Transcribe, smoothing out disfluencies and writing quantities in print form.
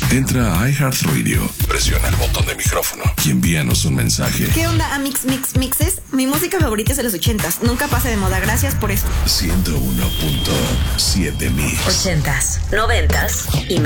Entra a iHeartRadio, presiona el botón de micrófono y envíanos un mensaje. ¿Qué onda, Mixes? Mi música favorita es de los 80s. Nunca pasa de moda. Gracias por esto. 101.7 Mix. 80s, 90s y más.